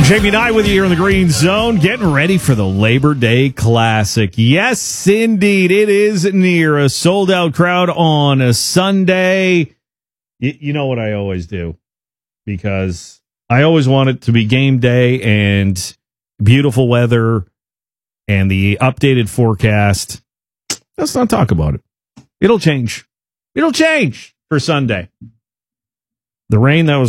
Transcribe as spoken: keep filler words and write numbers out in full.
Jamie Nye with you here in the Green Zone, getting ready for the Labor Day Classic. Yes, indeed, it is near. A sold-out crowd on a Sunday. You, you know what I always do, because I always want it to be game day and beautiful weather and the updated forecast. Let's not talk about it. It'll change. It'll change for Sunday. The rain that was